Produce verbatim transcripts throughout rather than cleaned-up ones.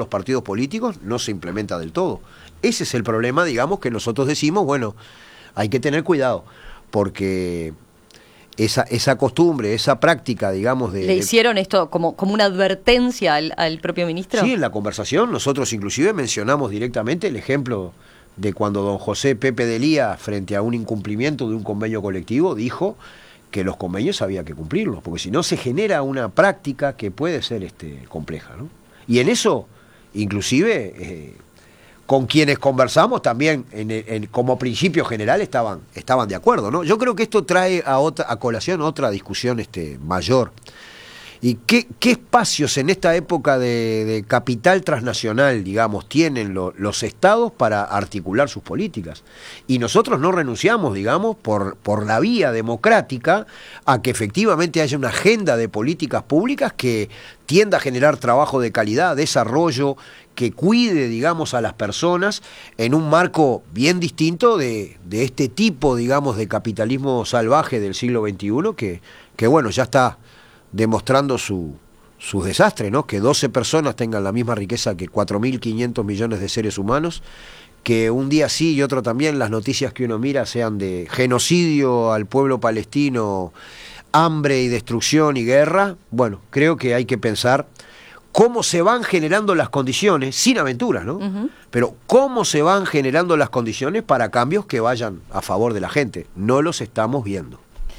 los partidos políticos no se implementa del todo. Ese es el problema, digamos, que nosotros decimos, bueno, hay que tener cuidado, porque esa, esa costumbre, esa práctica, digamos, de... ¿Le hicieron esto como, como una advertencia al, al propio ministro? Sí, en la conversación nosotros inclusive mencionamos directamente el ejemplo de cuando don José Pepe de Lía, frente a un incumplimiento de un convenio colectivo, dijo que los convenios había que cumplirlos, porque si no se genera una práctica que puede ser este, compleja, ¿no? Y en eso, inclusive... Eh, con quienes conversamos también en, en, como principio general estaban, estaban de acuerdo, ¿no? Yo creo que esto trae a, otra, a colación otra discusión este, mayor. ¿Y qué, qué espacios en esta época de, de capital transnacional, digamos, tienen lo, los estados para articular sus políticas? Y nosotros no renunciamos, digamos, por, por la vía democrática a que efectivamente haya una agenda de políticas públicas que tienda a generar trabajo de calidad, desarrollo, que cuide, digamos, a las personas en un marco bien distinto de, de este tipo, digamos, de capitalismo salvaje del siglo veintiuno que, que bueno, ya está demostrando su, sus desastres, ¿no? Que doce personas tengan la misma riqueza que cuatro mil quinientos millones de seres humanos, que un día sí y otro también las noticias que uno mira sean de genocidio al pueblo palestino, hambre y destrucción y guerra. Bueno, creo que hay que pensar cómo se van generando las condiciones, sin aventuras, ¿no? Uh-huh. Pero cómo se van generando las condiciones para cambios que vayan a favor de la gente. No los estamos viendo.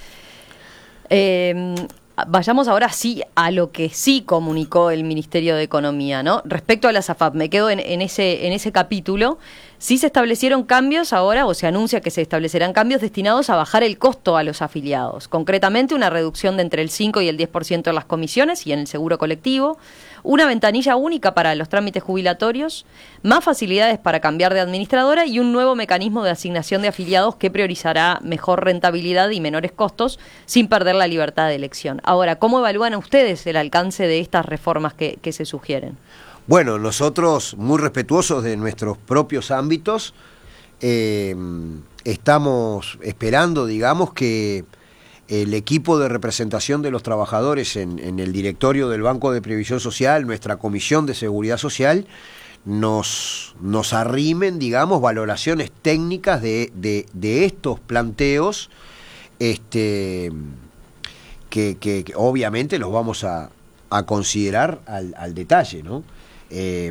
Eh... Vayamos ahora sí a lo que sí comunicó el Ministerio de Economía, ¿no? Respecto a las A F A P, me quedo en, en ese en ese capítulo. Sí se establecieron cambios ahora, o se anuncia que se establecerán cambios destinados a bajar el costo a los afiliados. Concretamente, una reducción de entre el cinco y el diez por ciento en las comisiones y en el seguro colectivo, una ventanilla única para los trámites jubilatorios, más facilidades para cambiar de administradora y un nuevo mecanismo de asignación de afiliados que priorizará mejor rentabilidad y menores costos sin perder la libertad de elección. Ahora, ¿cómo evalúan ustedes el alcance de estas reformas que, que se sugieren? Bueno, nosotros, muy respetuosos de nuestros propios ámbitos, eh, estamos esperando, digamos, que el equipo de representación de los trabajadores en, en el directorio del Banco de Previsión Social, nuestra Comisión de Seguridad Social, nos, nos arrimen, digamos, valoraciones técnicas de, de, de estos planteos, este, que, que, que obviamente los vamos a, a considerar al, al detalle, ¿no? Eh,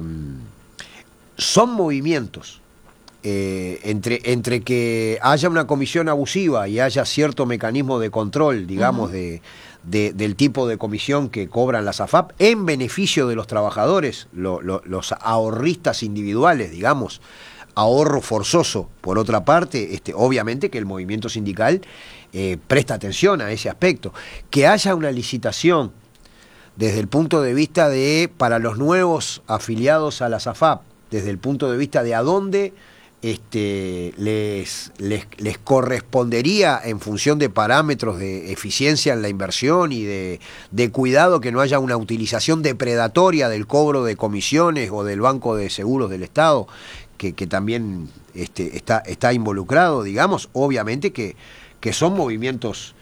son movimientos eh, entre, entre que haya una comisión abusiva y haya cierto mecanismo de control, digamos, uh-huh. de, de, del tipo de comisión que cobran las A F A P en beneficio de los trabajadores, lo, lo, los ahorristas individuales, digamos, ahorro forzoso. Por otra parte, este, obviamente que el movimiento sindical eh, presta atención a ese aspecto. Que haya una licitación desde el punto de vista de, para los nuevos afiliados a las A F A P, desde el punto de vista de a dónde este, les, les, les correspondería en función de parámetros de eficiencia en la inversión y de, de cuidado que no haya una utilización depredatoria del cobro de comisiones o del Banco de Seguros del Estado, que, que también este, está, está involucrado, digamos, obviamente que, que son movimientos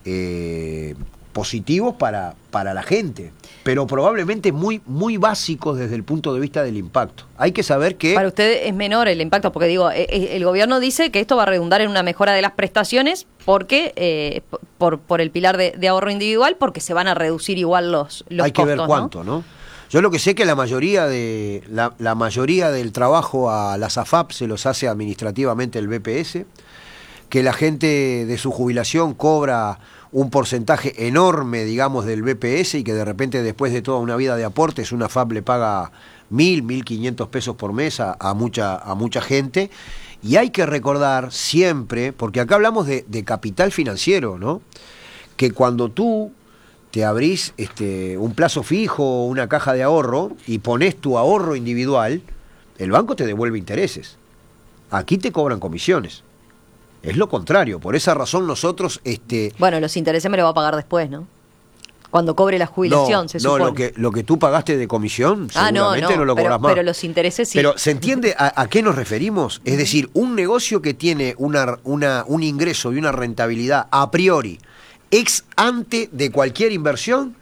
eh, positivos para, para la gente, pero probablemente muy, muy básicos desde el punto de vista del impacto. Hay que saber que... Para usted es menor el impacto, porque digo, el gobierno dice que esto va a redundar en una mejora de las prestaciones porque eh, por, por el pilar de, de ahorro individual, porque se van a reducir igual los, los Hay que costos, ver cuánto, ¿no? ¿no? Yo lo que sé que la mayoría de la, la mayoría del trabajo a las A F A P se los hace administrativamente el B P S, que la gente de su jubilación cobra un porcentaje enorme, digamos, del B P S y que de repente después de toda una vida de aportes una A F A P le paga mil, mil quinientos pesos por mes a, a, mucha, a mucha gente. Y hay que recordar siempre, porque acá hablamos de, de capital financiero, ¿no? Que cuando tú te abrís este, un plazo fijo, una caja de ahorro y pones tu ahorro individual, el banco te devuelve intereses. Aquí te cobran comisiones. Es lo contrario, por esa razón nosotros... este Bueno, los intereses me los va a pagar después, ¿no? Cuando cobre la jubilación, no, se no, supone. lo que, lo que tú pagaste de comisión, ah, seguramente no, no, no lo pero, cobras más. Pero los intereses sí. Pero ¿se entiende a, a qué nos referimos? Es decir, un negocio que tiene una, una, un ingreso y una rentabilidad a priori, ex ante de cualquier inversión,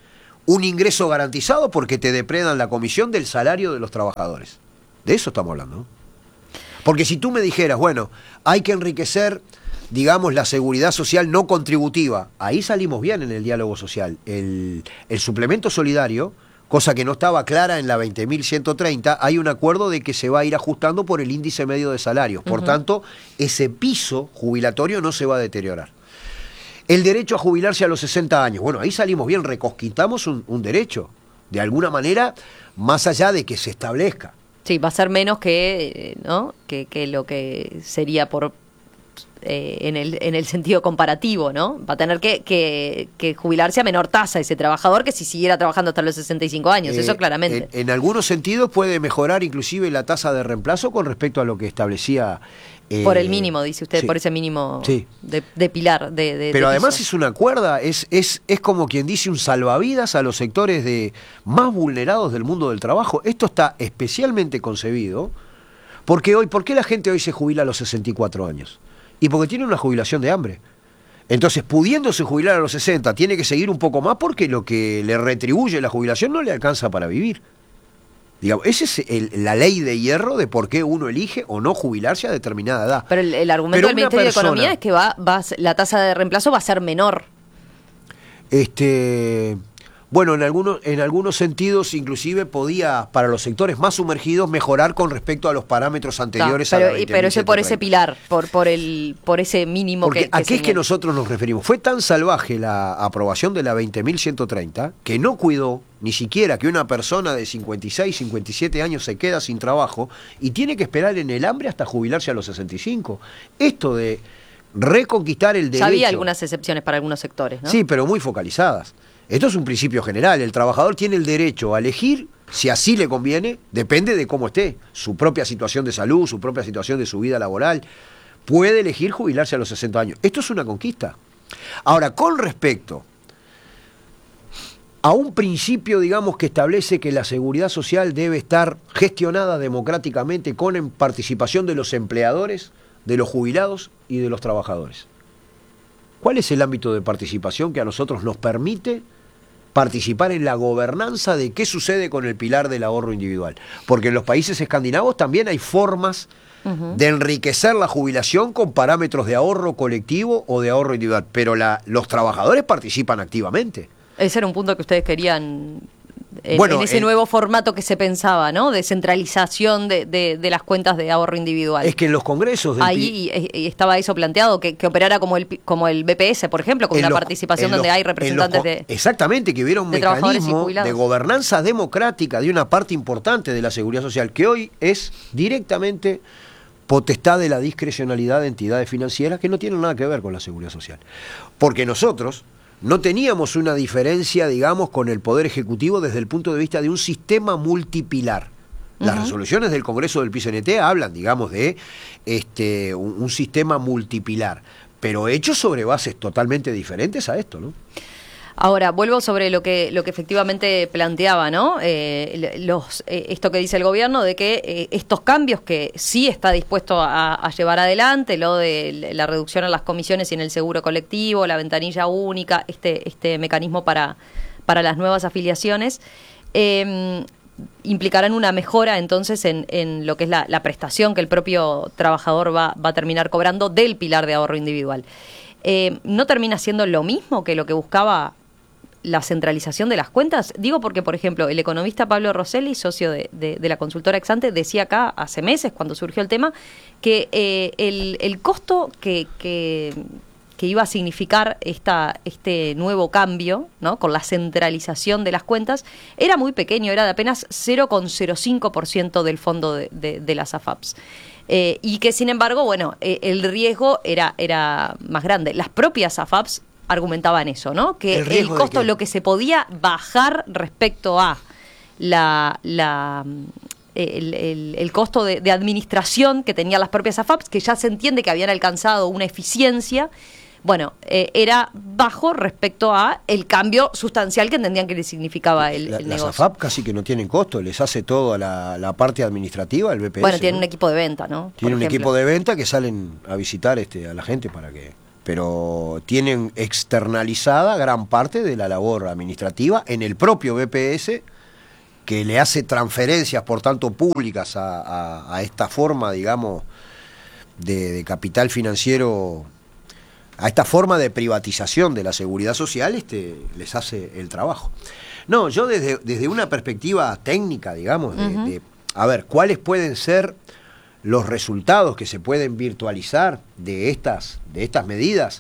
un ingreso garantizado porque te depredan la comisión del salario de los trabajadores. De eso estamos hablando, ¿no? Porque si tú me dijeras, bueno, hay que enriquecer, digamos, la seguridad social no contributiva, ahí salimos bien en el diálogo social. El, el suplemento solidario, cosa que no estaba clara en la veinte mil ciento treinta, hay un acuerdo de que se va a ir ajustando por el índice medio de salarios. Por uh-huh. tanto, ese piso jubilatorio no se va a deteriorar. El derecho a jubilarse a los sesenta años, bueno, ahí salimos bien, recosquitamos un, un derecho, de alguna manera, más allá de que se establezca. Sí, va a ser menos que, ¿no? que, que lo que sería por eh, en, el, en el sentido comparativo, ¿no? Va a tener que, que, que jubilarse a menor tasa ese trabajador que si siguiera trabajando hasta los sesenta y cinco años, eh, eso claramente. En, en algunos sentidos puede mejorar inclusive la tasa de reemplazo con respecto a lo que establecía... Eh, por el mínimo, dice usted, sí. por ese mínimo sí. de, de pilar. De, de, Pero de además piso. es una cuerda, es, es, es como quien dice un salvavidas a los sectores de más vulnerados del mundo del trabajo. Esto está especialmente concebido porque hoy, ¿por qué la gente hoy se jubila a los sesenta y cuatro años? Y porque tiene una jubilación de hambre. Entonces, pudiéndose jubilar a los sesenta, tiene que seguir un poco más porque lo que le retribuye la jubilación no le alcanza para vivir. Digamos, esa es el, la ley de hierro de por qué uno elige o no jubilarse a determinada edad. Pero el, el argumento Pero del Ministerio persona, de Economía es que va, va, la tasa de reemplazo va a ser menor. Este, bueno, en algunos, en algunos sentidos inclusive podía, para los sectores más sumergidos, mejorar con respecto a los parámetros anteriores no, pero, a la Pero ese por ese pilar, por, por, el, por ese mínimo Porque que, que ¿a qué es que nosotros nos referimos? Fue tan salvaje la aprobación de la veinte mil ciento treinta que no cuidó ni siquiera que una persona de cincuenta y seis, cincuenta y siete años se queda sin trabajo y tiene que esperar en el hambre hasta jubilarse a los sesenta y cinco. Esto de reconquistar el derecho... Ya había algunas excepciones para algunos sectores, ¿no? Sí, pero muy focalizadas. Esto es un principio general. El trabajador tiene el derecho a elegir, si así le conviene, depende de cómo esté, su propia situación de salud, su propia situación de su vida laboral. Puede elegir jubilarse a los sesenta años. Esto es una conquista. Ahora, con respecto a un principio, digamos, que establece que la seguridad social debe estar gestionada democráticamente con participación de los empleadores, de los jubilados y de los trabajadores. ¿Cuál es el ámbito de participación que a nosotros nos permite participar en la gobernanza de qué sucede con el pilar del ahorro individual? Porque en los países escandinavos también hay formas uh-huh. de enriquecer la jubilación con parámetros de ahorro colectivo o de ahorro individual, pero la, los trabajadores participan activamente. Ese era un punto que ustedes querían en, bueno, en ese el, nuevo formato que se pensaba, ¿no? De centralización de, de, de las cuentas de ahorro individual. Es que en los congresos... Del Ahí pi... estaba eso planteado, que, que operara como el, como el B P S, por ejemplo, con una los, participación donde los, hay representantes los, de... Exactamente, que hubiera un mecanismo de gobernanza democrática de una parte importante de la seguridad social, que hoy es directamente potestad de la discrecionalidad de entidades financieras que no tienen nada que ver con la seguridad social. Porque nosotros... no teníamos una diferencia, digamos, con el Poder Ejecutivo desde el punto de vista de un sistema multipilar. Las uh-huh. resoluciones del Congreso del P I C N T hablan, digamos, de este, un, un sistema multipilar, pero hecho sobre bases totalmente diferentes a esto, ¿no? Ahora, vuelvo sobre lo que lo que efectivamente planteaba, ¿no? Eh, los, eh, esto que dice el gobierno de que eh, estos cambios que sí está dispuesto a, a llevar adelante, lo de la reducción en las comisiones y en el seguro colectivo, la ventanilla única, este este mecanismo para, para las nuevas afiliaciones, eh, implicarán una mejora entonces en, en lo que es la, la prestación que el propio trabajador va, va a terminar cobrando del pilar de ahorro individual. Eh, ¿No termina siendo lo mismo que lo que buscaba la centralización de las cuentas? Digo porque, por ejemplo, el economista Pablo Rosselli, socio de, de, de la consultora Exante, decía acá hace meses, cuando surgió el tema, que eh, el, el costo que, que, que iba a significar esta, este nuevo cambio, ¿no?, con la centralización de las cuentas, era muy pequeño, era de apenas cero coma cero cinco por ciento del fondo de, de, de las A F A Ps. Eh, y que, sin embargo, bueno, eh, el riesgo era, era más grande. Las propias A F A Ps argumentaban eso, ¿no? Que el, el costo, lo que se podía bajar respecto a la, la el, el, el costo de, de administración que tenían las propias A F A Ps, que ya se entiende que habían alcanzado una eficiencia, bueno, eh, era bajo respecto a el cambio sustancial que entendían que le significaba el, la, el las negocio. Las A F A P casi que no tienen costo, les hace todo a la, la parte administrativa, el B P S. Bueno, tienen ¿no? un equipo de venta, ¿no? Tienen un equipo de venta que salen a visitar este a la gente para que pero tienen externalizada gran parte de la labor administrativa en el propio B P S, que le hace transferencias, por tanto, públicas a, a, a esta forma, digamos, de, de capital financiero, a esta forma de privatización de la seguridad social, este, les hace el trabajo. No, yo desde, desde una perspectiva técnica, digamos, de, uh-huh. de, a ver, ¿cuáles pueden ser los resultados que se pueden virtualizar de estas, de estas medidas?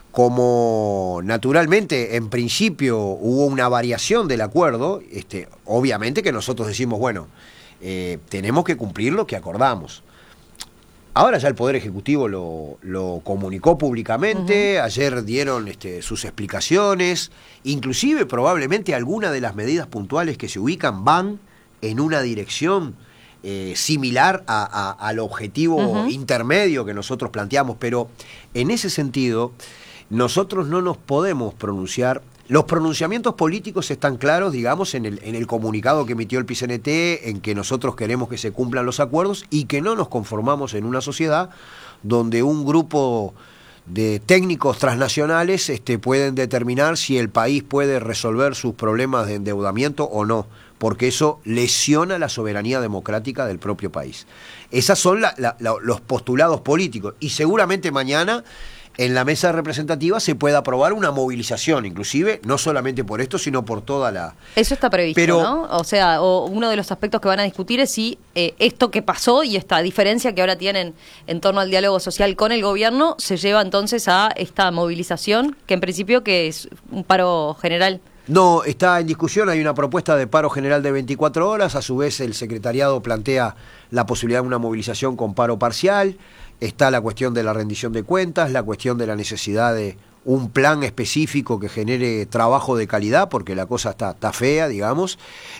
Como naturalmente en principio hubo una variación del acuerdo, este, obviamente que nosotros decimos, bueno, eh, tenemos que cumplir lo que acordamos. Ahora ya el Poder Ejecutivo lo, lo comunicó públicamente, uh-huh. ayer dieron este, sus explicaciones, inclusive probablemente algunas de las medidas puntuales que se ubican van en una dirección eh, similar a, a, al objetivo uh-huh. intermedio que nosotros planteamos, pero en ese sentido nosotros no nos podemos pronunciar. Los pronunciamientos políticos están claros, digamos, en el, en el comunicado que emitió el P I C N T, en que nosotros queremos que se cumplan los acuerdos y que no nos conformamos en una sociedad donde un grupo de técnicos transnacionales este, pueden determinar si el país puede resolver sus problemas de endeudamiento o no, porque eso lesiona la soberanía democrática del propio país. Esos son la, la, la, los postulados políticos, y seguramente mañana en la mesa representativa se puede aprobar una movilización, inclusive, no solamente por esto, sino por toda la... Eso está previsto, Pero, ¿no? O sea, o uno de los aspectos que van a discutir es si eh, esto que pasó y esta diferencia que ahora tienen en torno al diálogo social con el gobierno se lleva entonces a esta movilización, que en principio que es un paro general. No, está en discusión, hay una propuesta de paro general de veinticuatro horas, a su vez el secretariado plantea la posibilidad de una movilización con paro parcial. Está la cuestión de la rendición de cuentas, la cuestión de la necesidad de un plan específico que genere trabajo de calidad, porque la cosa está, está fea, digamos.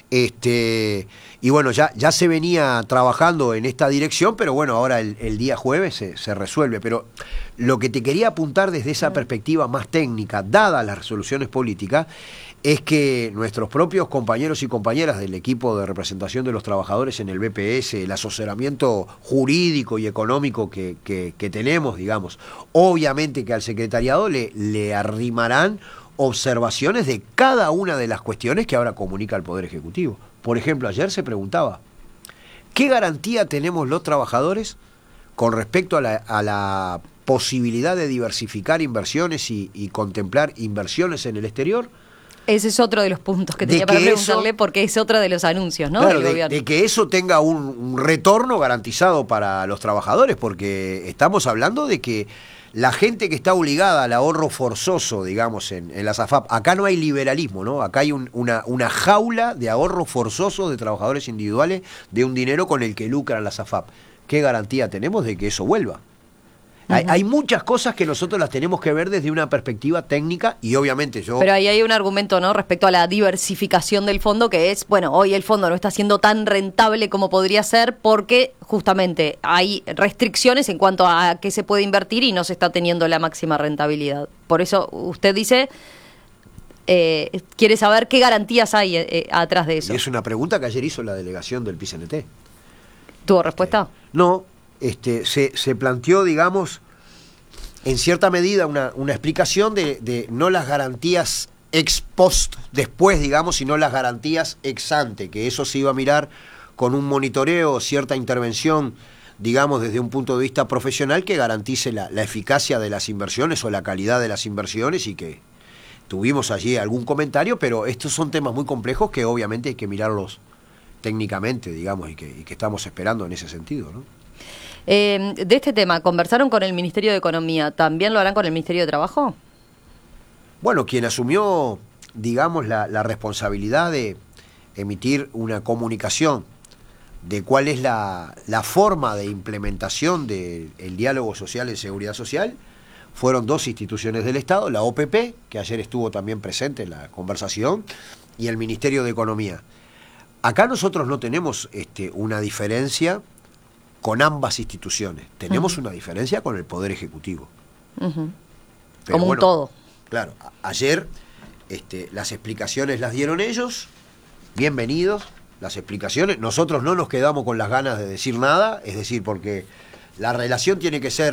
Este, y bueno, ya, ya se venía trabajando en esta dirección, pero bueno, ahora el, el día jueves se, se resuelve. Pero lo que te quería apuntar desde esa perspectiva más técnica, dadas las resoluciones políticas, es que nuestros propios compañeros y compañeras del equipo de representación de los trabajadores en el B P S, el asesoramiento jurídico y económico que, que, que tenemos, digamos, obviamente que al secretariado le, le arrimarán observaciones de cada una de las cuestiones que ahora comunica el Poder Ejecutivo. Por ejemplo, ayer se preguntaba, ¿qué garantía tenemos los trabajadores con respecto a la, a la posibilidad de diversificar inversiones y, y contemplar inversiones en el exterior? Ese es otro de los puntos que tenía para preguntarle, eso, porque es otro de los anuncios, ¿no? Claro, del de, gobierno. de que eso tenga un, un retorno garantizado para los trabajadores, porque estamos hablando de que la gente que está obligada al ahorro forzoso, digamos, en, en las A F A P, acá no hay liberalismo, ¿no? Acá hay un, una, una jaula de ahorro forzoso de trabajadores individuales de un dinero con el que lucran las A F A P. ¿Qué garantía tenemos de que eso vuelva? Hay, hay muchas cosas que nosotros las tenemos que ver desde una perspectiva técnica y obviamente yo... Pero ahí hay un argumento, ¿no?, respecto a la diversificación del fondo, que es, bueno, hoy el fondo no está siendo tan rentable como podría ser porque justamente hay restricciones en cuanto a qué se puede invertir y no se está teniendo la máxima rentabilidad. Por eso usted dice, eh, quiere saber qué garantías hay eh, atrás de eso. Y es una pregunta que ayer hizo la delegación del P I C N T. ¿Tuvo respuesta? Eh, no. Este, se, se planteó, digamos, en cierta medida una, una explicación de, de no las garantías ex post, después, digamos, sino las garantías ex ante, que eso se iba a mirar con un monitoreo, cierta intervención, digamos, desde un punto de vista profesional que garantice la, la eficacia de las inversiones o la calidad de las inversiones, y que tuvimos allí algún comentario, pero estos son temas muy complejos que obviamente hay que mirarlos técnicamente, digamos, y que, y que estamos esperando en ese sentido, ¿no? Eh, de este tema, ¿conversaron con el Ministerio de Economía? ¿También lo harán con el Ministerio de Trabajo? Bueno, quien asumió, digamos, la, la responsabilidad de emitir una comunicación de cuál es la, la forma de implementación del diálogo social en seguridad social, fueron dos instituciones del Estado, la O P P, que ayer estuvo también presente en la conversación, y el Ministerio de Economía. Acá nosotros no tenemos este, una diferencia con ambas instituciones. Tenemos uh-huh. una diferencia con el Poder Ejecutivo. Uh-huh. Como bueno, un todo. Claro, a- ayer este, las explicaciones las dieron ellos, bienvenidos, las explicaciones. Nosotros no nos quedamos con las ganas de decir nada, es decir, porque la relación tiene que ser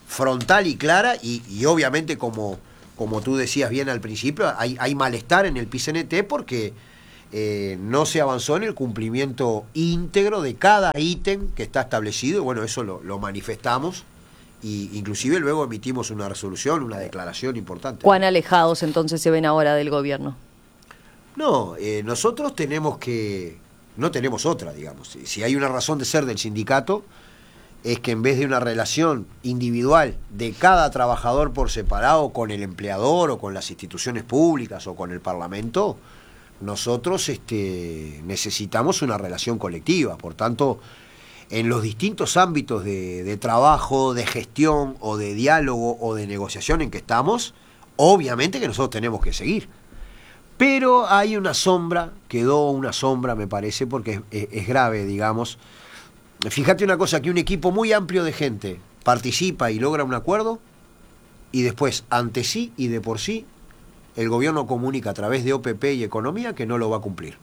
frontal y clara, y, y obviamente como, como tú decías bien al principio, hay, hay malestar en el P I C N T porque eh, no se avanzó en el cumplimiento íntegro de cada ítem que está establecido, y bueno, eso lo, lo manifestamos, y inclusive luego emitimos una resolución, una declaración importante. ¿Cuán alejados entonces se ven ahora del gobierno? No, eh, nosotros tenemos que, no tenemos otra, digamos, si, si hay una razón de ser del sindicato, es que en vez de una relación individual de cada trabajador por separado con el empleador o con las instituciones públicas o con el Parlamento, nosotros este, necesitamos una relación colectiva. Por tanto, en los distintos ámbitos de, de trabajo, de gestión o de diálogo o de negociación en que estamos, obviamente que nosotros tenemos que seguir. Pero hay una sombra, quedó una sombra me parece, porque es, es, es grave, digamos. Fíjate una cosa, que un equipo muy amplio de gente participa y logra un acuerdo, y después, ante sí y de por sí, el gobierno comunica a través de O P P y Economía que no lo va a cumplir.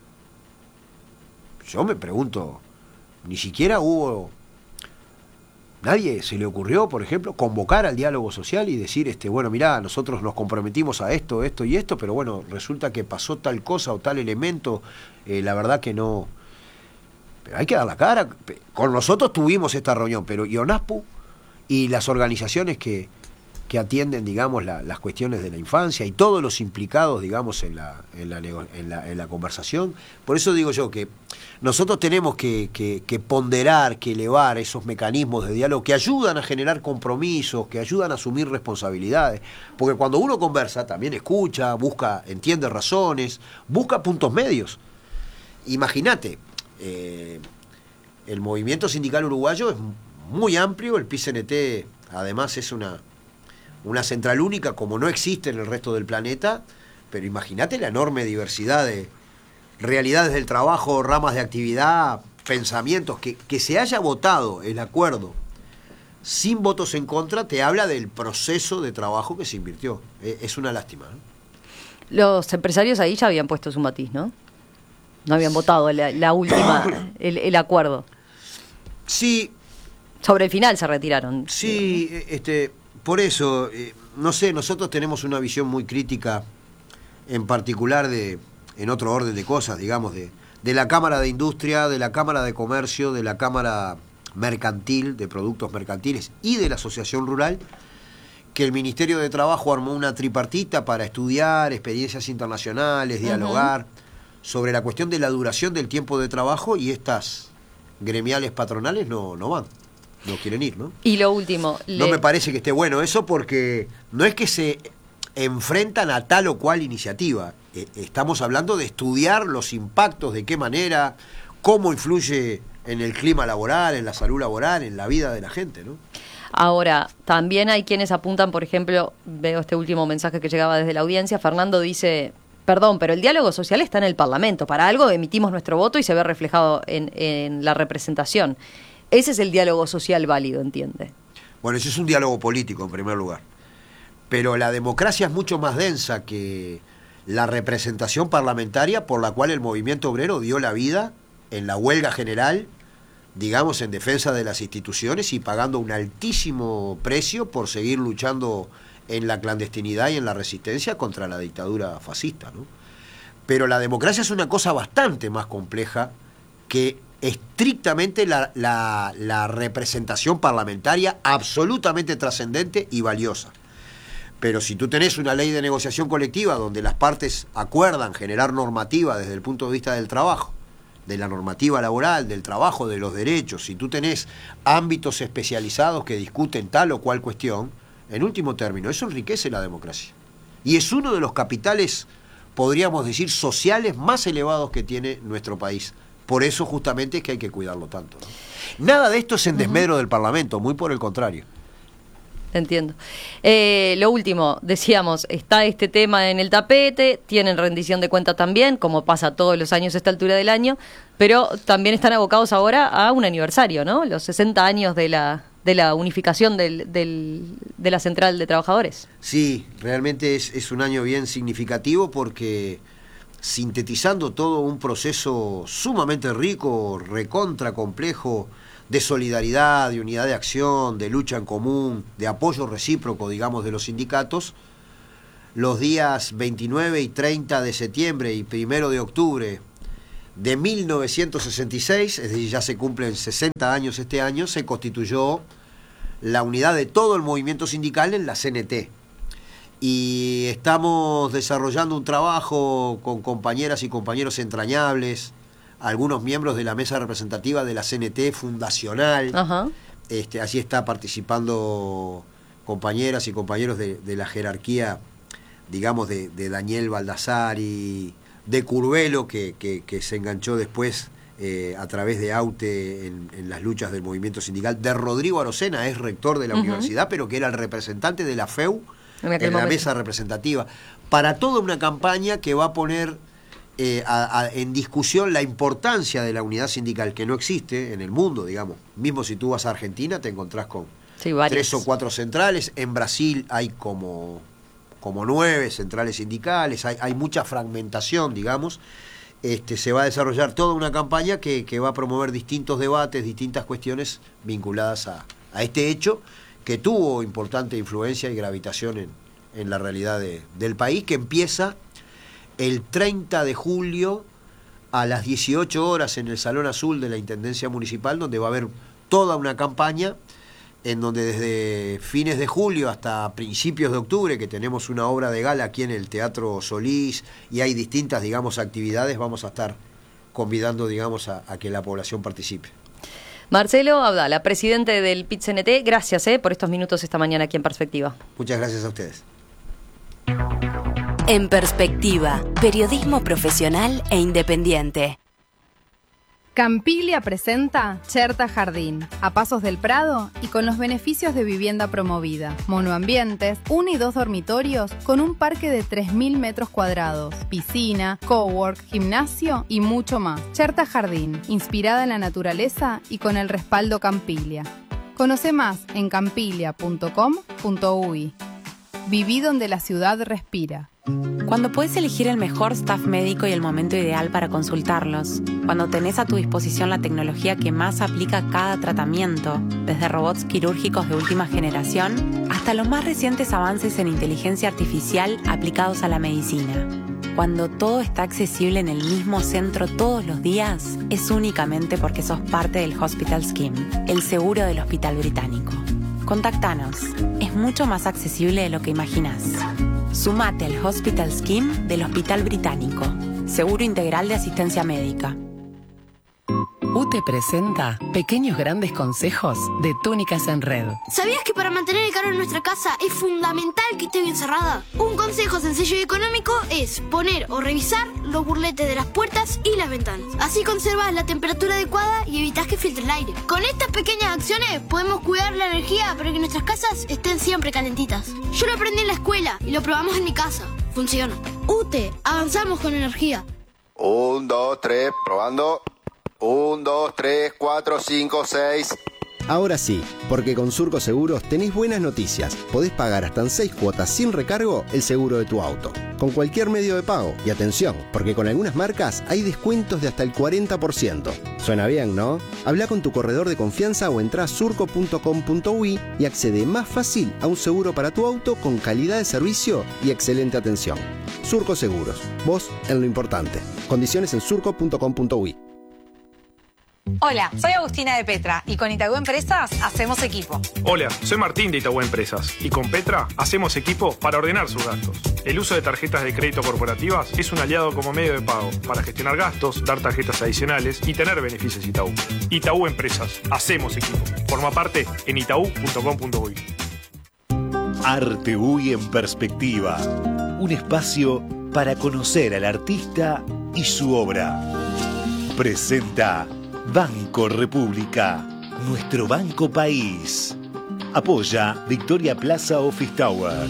Yo me pregunto, ni siquiera hubo, nadie se le ocurrió, por ejemplo, convocar al diálogo social y decir, este, bueno, mirá, nosotros nos comprometimos a esto, esto y esto, pero bueno, resulta que pasó tal cosa o tal elemento, eh, la verdad que no. Pero hay que dar la cara. Con nosotros tuvimos esta reunión, pero IONASPU y las organizaciones que, que atienden, digamos, la, las cuestiones de la infancia y todos los implicados, digamos, en la, en la, en la, en la conversación. Por eso digo yo que nosotros tenemos que, que, que ponderar, que elevar esos mecanismos de diálogo que ayudan a generar compromisos, que ayudan a asumir responsabilidades. Porque cuando uno conversa, también escucha, busca, entiende razones, busca puntos medios. Imagínate. Eh, el movimiento sindical uruguayo es muy amplio, el P I C N T además es una, una central única como no existe en el resto del planeta, pero imagínate la enorme diversidad de realidades del trabajo, ramas de actividad, pensamientos, que, que se haya votado el acuerdo sin votos en contra, te habla del proceso de trabajo que se invirtió. Eh, es una lástima, ¿no? Los empresarios ahí ya habían puesto su matiz, ¿no? No habían votado la, la última, el, el acuerdo. Sí. Sobre el final se retiraron. Sí, este, por eso, eh, no sé, nosotros tenemos una visión muy crítica, en particular de, en otro orden de cosas, digamos, de, de la Cámara de Industria, de la Cámara de Comercio, de la Cámara Mercantil, de Productos Mercantiles y de la Asociación Rural, que el Ministerio de Trabajo armó una tripartita para estudiar experiencias internacionales, dialogar uh-huh. sobre la cuestión de la duración del tiempo de trabajo, y estas gremiales patronales no, no van, no quieren ir, ¿no? Y lo último... No le... me parece que esté bueno eso, porque no es que se enfrentan a tal o cual iniciativa. Eh, estamos hablando de estudiar los impactos, de qué manera, cómo influye en el clima laboral, en la salud laboral, en la vida de la gente, ¿no? Ahora, también hay quienes apuntan, por ejemplo, veo este último mensaje que llegaba desde la audiencia, Fernando dice... Perdón, pero el diálogo social está en el Parlamento. Para algo emitimos nuestro voto y se ve reflejado en, en la representación. Ese es el diálogo social válido, ¿entiende? Bueno, ese es un diálogo político, en primer lugar. Pero la democracia es mucho más densa que la representación parlamentaria por la cual el movimiento obrero dio la vida en la huelga general, digamos, en defensa de las instituciones y pagando un altísimo precio por seguir luchando en la clandestinidad y en la resistencia contra la dictadura fascista, ¿no? Pero la democracia es una cosa bastante más compleja que estrictamente la, la, la representación parlamentaria, absolutamente trascendente y valiosa. Pero si tú tenés una ley de negociación colectiva donde las partes acuerdan generar normativa desde el punto de vista del trabajo, de la normativa laboral, del trabajo, de los derechos, si tú tenés ámbitos especializados que discuten tal o cual cuestión, en último término, eso enriquece la democracia. Y es uno de los capitales, podríamos decir, sociales más elevados que tiene nuestro país. Por eso justamente es que hay que cuidarlo tanto, ¿no? Nada de esto es en desmedro uh-huh. del Parlamento, muy por el contrario. Entiendo. Eh, lo último, decíamos, está este tema en el tapete, tienen rendición de cuenta también, como pasa todos los años a esta altura del año, pero también están abocados ahora a un aniversario, ¿no? Los sesenta años de la... de la unificación del, del, de la Central de Trabajadores. Sí, realmente es, es un año bien significativo porque sintetizando todo un proceso sumamente rico, recontra complejo, de solidaridad, de unidad de acción, de lucha en común, de apoyo recíproco, digamos, de los sindicatos, los días veintinueve y treinta de septiembre y primero de octubre de mil novecientos sesenta y seis, es decir, ya se cumplen sesenta años este año, se constituyó la unidad de todo el movimiento sindical en la C N T. Y estamos desarrollando un trabajo con compañeras y compañeros entrañables, algunos miembros de la mesa representativa de la C N T fundacional. Ajá. Este, allí está participando compañeras y compañeros de, de la jerarquía, digamos, de, de Daniel Baldassari, de Curvelo, que, que, que se enganchó después eh, a través de AUTE en, en las luchas del movimiento sindical, de Rodrigo Arocena, es rector de la uh-huh. universidad, pero que era el representante de la F E U en, en la mesa representativa, para toda una campaña que va a poner eh, a, a, en discusión la importancia de la unidad sindical, que no existe en el mundo, digamos. Mismo si tú vas a Argentina te encontrás con sí, tres o cuatro centrales, en Brasil hay como, como nueve centrales sindicales, hay, hay mucha fragmentación, digamos. Este, se va a desarrollar toda una campaña que, que va a promover distintos debates, distintas cuestiones vinculadas a, a este hecho, que tuvo importante influencia y gravitación en, en la realidad de, del país, que empieza el treinta de julio a las dieciocho horas en el Salón Azul de la Intendencia Municipal, donde va a haber toda una campaña en donde desde fines de julio hasta principios de octubre, que tenemos una obra de gala aquí en el Teatro Solís y hay distintas, digamos, actividades, vamos a estar convidando, digamos, a, a que la población participe. Marcelo Abdala, presidente del P I T C N T, gracias eh, por estos minutos esta mañana aquí en Perspectiva. Muchas gracias a ustedes. En Perspectiva, periodismo profesional e independiente. Campiglia presenta Cherta Jardín, a pasos del Prado y con los beneficios de vivienda promovida. Monoambientes, uno y dos dormitorios con un parque de tres mil metros cuadrados, piscina, cowork, gimnasio y mucho más. Cherta Jardín, inspirada en la naturaleza y con el respaldo Campiglia. Conoce más en campiglia punto com punto uy. Viví donde la ciudad respira. Cuando puedes elegir el mejor staff médico y el momento ideal para consultarlos, cuando tenés a tu disposición la tecnología que más aplica a cada tratamiento, desde robots quirúrgicos de última generación hasta los más recientes avances en inteligencia artificial aplicados a la medicina. Cuando todo está accesible en el mismo centro todos los días, es únicamente porque sos parte del Hospital Scheme, el seguro del Hospital Británico. Contactanos, es mucho más accesible de lo que imaginás. Sumate al Hospital Scheme del Hospital Británico, seguro integral de asistencia médica. U T E presenta Pequeños Grandes Consejos de Túnicas en Red. ¿Sabías que para mantener el calor en nuestra casa es fundamental que esté bien cerrada? Un consejo sencillo y económico es poner o revisar los burletes de las puertas y las ventanas. Así conservas la temperatura adecuada y evitas que filtre el aire. Con estas pequeñas acciones podemos cuidar la energía para que nuestras casas estén siempre calentitas. Yo lo aprendí en la escuela y lo probamos en mi casa. Funciona. U T E, avanzamos con energía. Un, dos, tres, probando. Un, dos, tres, cuatro, cinco, seis. Ahora sí, porque con Surco Seguros tenés buenas noticias. Podés pagar hasta en seis cuotas sin recargo el seguro de tu auto, con cualquier medio de pago. Y atención, porque con algunas marcas hay descuentos de hasta el cuarenta por ciento. Suena bien, ¿no? Habla con tu corredor de confianza o entrá a surco punto com punto uy y accede más fácil a un seguro para tu auto con calidad de servicio y excelente atención. Surco Seguros, vos en lo importante. Condiciones en surco punto com punto uy. Hola, soy Agustina de Petra y con Itaú Empresas hacemos equipo. Hola, soy Martín de Itaú Empresas y con Petra hacemos equipo para ordenar sus gastos. El uso de tarjetas de crédito corporativas es un aliado como medio de pago para gestionar gastos, dar tarjetas adicionales y tener beneficios Itaú. Itaú Empresas, hacemos equipo. Forma parte en itaú punto com punto uy. Arte Uy en Perspectiva, un espacio para conocer al artista y su obra. Presenta Banco República, nuestro banco país. Apoya Victoria Plaza Office Tower.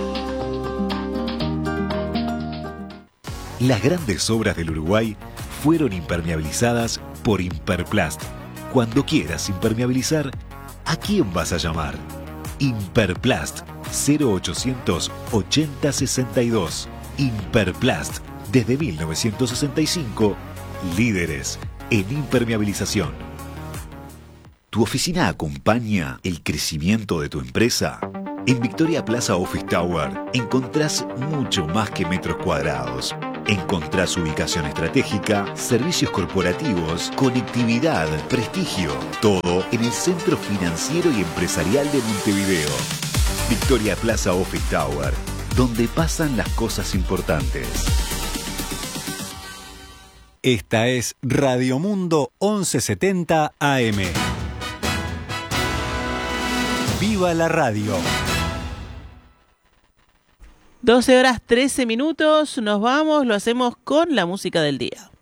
Las grandes obras del Uruguay fueron impermeabilizadas por Imperplast. Cuando quieras impermeabilizar, ¿a quién vas a llamar? Imperplast cero ochocientos ochenta sesenta y dos. Imperplast, desde mil novecientos sesenta y cinco, líderes en impermeabilización. ¿Tu oficina acompaña el crecimiento de tu empresa? En Victoria Plaza Office Tower encontrás mucho más que metros cuadrados. Encontrás ubicación estratégica, servicios corporativos, conectividad, prestigio. Todo en el centro financiero y empresarial de Montevideo. Victoria Plaza Office Tower, donde pasan las cosas importantes. Esta es Radio Mundo once setenta A M. ¡Viva la radio! doce horas trece minutos, nos vamos, lo hacemos con la música del día.